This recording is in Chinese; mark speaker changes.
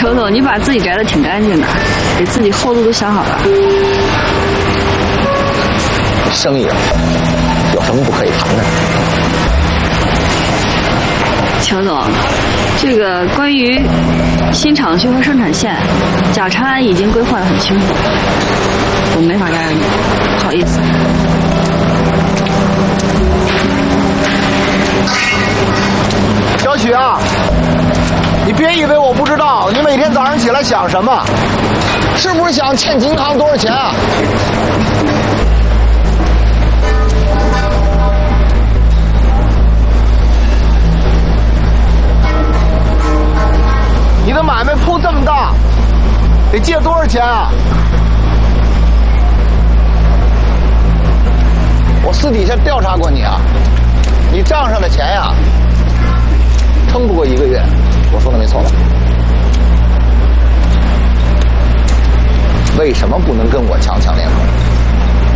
Speaker 1: 裘总，你把自己摘得挺干净的，给自己后路都想好了。
Speaker 2: 生意有什么不可以谈的？
Speaker 1: 裘总，这个关于新厂区和生产线，贾长安已经规划得很清楚，我没法答应你，不好意思。
Speaker 2: 小许啊，你别以为我不知道，你每天早上起来想什么？是不是想欠金行多少钱啊？你的买卖铺这么大，得借多少钱啊？我私底下调查过你啊，你账上的钱呀，撑不过1个月。我说的没错吧？为什么不能跟我强强联合？